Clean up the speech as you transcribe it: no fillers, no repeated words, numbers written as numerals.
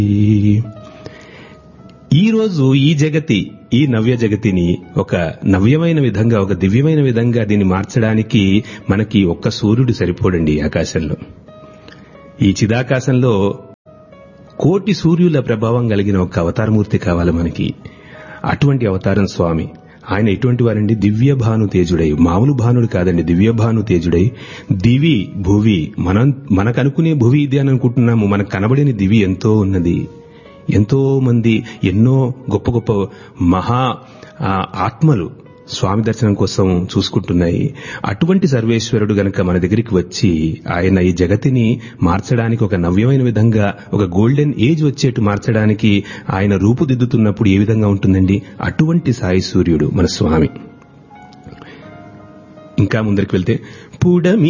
ఈరోజు ఈ జగతి, ఈ నవ్య జగతిని ఒక నవ్యమైన విధంగా, ఒక దివ్యమైన విధంగా దీన్ని మార్చడానికి మనకి ఒక్క సూర్యుడు సరిపోడండి ఆకాశంలో. ఈ చిదాకాశంలో కోటి సూర్యుల ప్రభావం కలిగిన ఒక అవతారమూర్తి కావాలి మనకి. అటువంటి అవతారం స్వామి. ఆయన ఎటువంటి వారండి? దివ్య భాను తేజుడై, మామూలు భానుడు కాదండి, దివ్య భాను తేజుడై దివి భువి, మనకు అనుకునే భువి ఇది అని అనుకుంటున్నాము, మనకు కనబడిన దివి ఎంతో ఉన్నది. ఎంతో మంది ఎన్నో గొప్ప గొప్ప మహా ఆత్మలు స్వామి దర్శనం కోసం చూసుకుంటున్నాయి. అటువంటి సర్వేశ్వరుడు గనక మన దగ్గరికి వచ్చి ఆయన ఈ జగతిని మార్చడానికి, ఒక నవ్యమైన విధంగా, ఒక గోల్డెన్ ఏజ్ వచ్చేట్టు మార్చడానికి ఆయన రూపుదిద్దుతున్నప్పుడు ఏ విధంగా ఉంటుందండి? అటువంటి సాయి సూర్యుడు మన స్వామి. ఇంకా ముందరికి వెళ్తే పుడమి